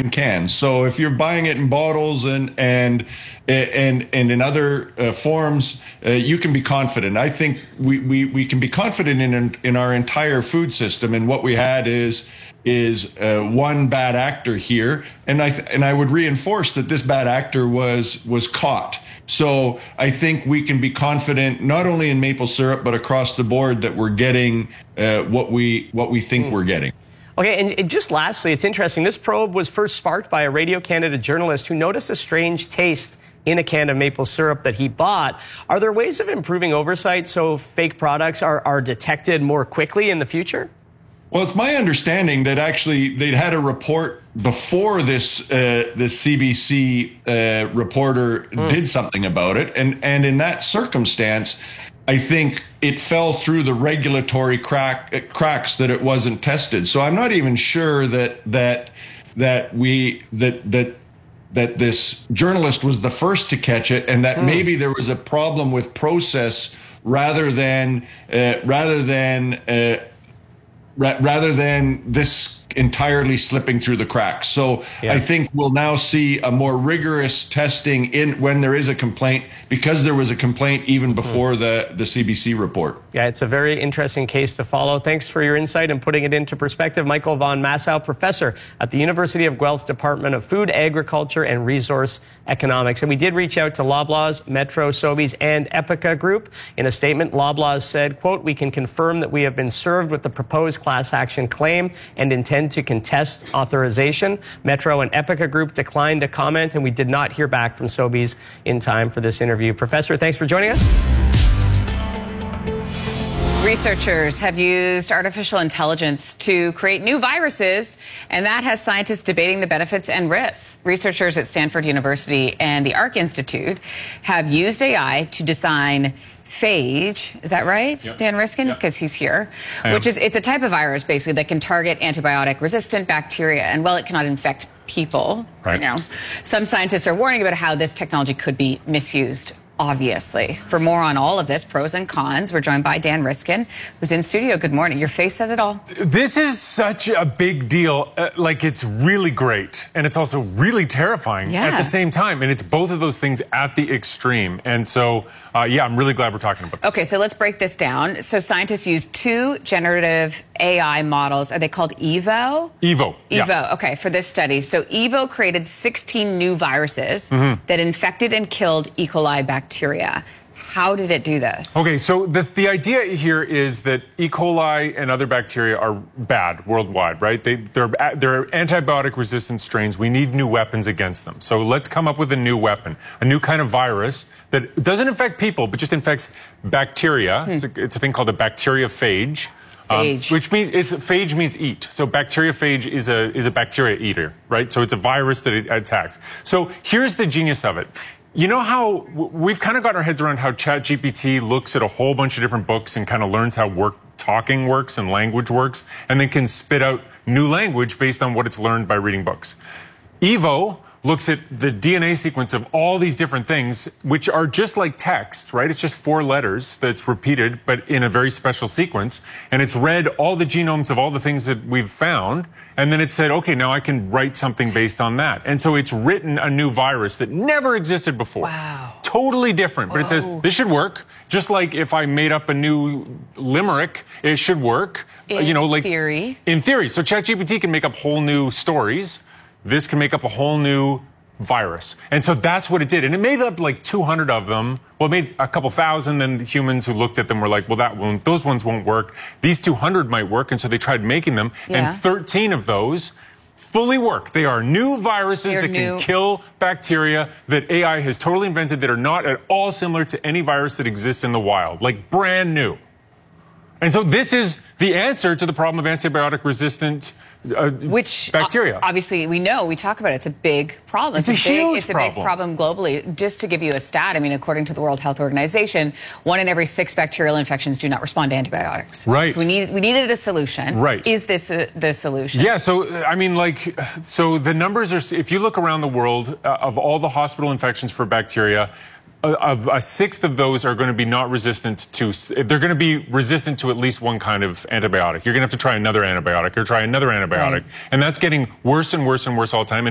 in cans. So if you're buying it in bottles and in other forms, you can be confident. I think we can be confident in our entire food system. And what we had is one bad actor here, and I would reinforce that this bad actor was caught. So I think we can be confident not only in maple syrup but across the board that we're getting what we think we're getting. Okay, and just lastly, it's interesting. This probe was first sparked by a Radio Canada journalist who noticed a strange taste in a can of maple syrup that he bought. Are there ways of improving oversight so fake products are detected more quickly in the future? Well, it's my understanding that actually they'd had a report before this CBC reporter did something about it, and in that circumstance, I think it fell through the regulatory cracks that it wasn't tested. So I'm not even sure that this journalist was the first to catch it, and that maybe there was a problem with process rather than this entirely slipping through the cracks. So I think we'll now see a more rigorous testing when there is a complaint, because there was a complaint even before the CBC report. Yeah, it's a very interesting case to follow. Thanks for your insight and putting it into perspective. Michael Van Massow, professor at the University of Guelph's Department of Food, Agriculture and Resource Economics. And we did reach out to Loblaws, Metro, Sobeys and Epica Group. In a statement, Loblaws said, quote, "We can confirm that we have been served with the proposed class action claim and intend to contest authorization." Metro and Epica Group declined to comment, and we did not hear back from Sobeys in time for this interview. Professor, thanks for joining us. Researchers have used artificial intelligence to create new viruses, and that has scientists debating the benefits and risks. Researchers at Stanford University and the Arc Institute have used AI to design phage, is that right, yep. Dan Riskin? Because he's here. It's a type of virus, basically, that can target antibiotic-resistant bacteria, and while it cannot infect people right now, some scientists are warning about how this technology could be misused. Obviously. For more on all of this, pros and cons, we're joined by Dan Riskin, who's in studio. Good morning. Your face says it all. This is such a big deal. Like, it's really great, and it's also really terrifying at the same time. And it's both of those things at the extreme. And so, yeah, I'm really glad we're talking about this. Okay, so let's break this down. So scientists use two generative AI models. Are they called EVO? EVO. EVO, okay, for this study. So EVO created 16 new viruses that infected and killed E. coli bacteria. How did it do this? Okay, so the idea here is that E. coli and other bacteria are bad worldwide, right? They're antibiotic-resistant strains. We need new weapons against them. So let's come up with a new weapon, a new kind of virus that doesn't infect people, but just infects bacteria. It's a thing called a bacteriophage. Which means phage means eat. So bacteriophage is a bacteria eater, right? So it's a virus that it attacks. So here's the genius of it. You know how we've kind of got our heads around how ChatGPT looks at a whole bunch of different books and kind of learns how talking works and language works, and then can spit out new language based on what it's learned by reading books. EVO looks at the DNA sequence of all these different things, which are just like text, right? It's just 4 letters that's repeated, but in a very special sequence. And it's read all the genomes of all the things that we've found. And then it said, okay, now I can write something based on that. And so it's written a new virus that never existed before. Wow. Totally different. But it says, this should work. Just like if I made up a new limerick, it should work. In theory. In theory. So ChatGPT can make up whole new stories. This can make up a whole new virus. And so that's what it did. And it made up like 200 of them. Well, it made a couple thousand, and the humans who looked at them were like, well, those ones won't work. These 200 might work. And so they tried making them. And 13 of those fully work. They are new viruses that can kill bacteria that AI has totally invented that are not at all similar to any virus that exists in the wild. Like brand new. And so this is the answer to the problem of antibiotic-resistant bacteria. Obviously, we talk about it. It's a big problem. It's a huge problem. It's a big problem globally. Just to give you a stat, I mean, according to the World Health Organization, 1 in every 6 bacterial infections do not respond to antibiotics. Right. So we needed a solution. Right. Is this the solution? Yeah. So I mean, so the numbers are. If you look around the world, of all the hospital infections for bacteria, a sixth of those are going to be not resistant to, they're going to be resistant to at least one kind of antibiotic. You're going to have to try another antibiotic or try another antibiotic. Right. And that's getting worse and worse and worse all the time.